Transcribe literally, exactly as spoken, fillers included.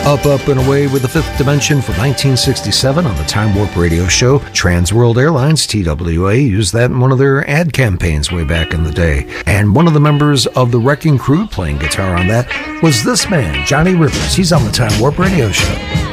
Up, Up, and Away with the Fifth Dimension from nineteen sixty-seven on the Time Warp Radio Show. Trans World Airlines, T W A, used that in one of their ad campaigns way back in the day. And one of the members of the Wrecking Crew playing guitar on that was this man, Johnny Rivers. He's on the Time Warp Radio Show.